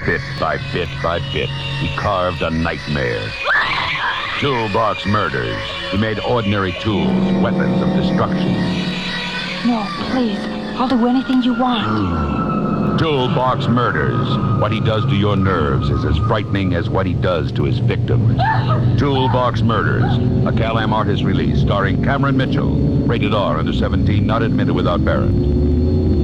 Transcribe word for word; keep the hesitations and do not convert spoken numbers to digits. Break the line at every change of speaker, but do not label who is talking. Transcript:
Bit by bit by bit, he carved a nightmare. Toolbox Murders. He made ordinary tools weapons of destruction.
No, please. I'll do anything you want.
Toolbox Murders. What he does to your nerves is as frightening as what he does to his victims. Toolbox Murders. A Cal-Am Artist release starring Cameron Mitchell. Rated R, under seventeen, not admitted without parent.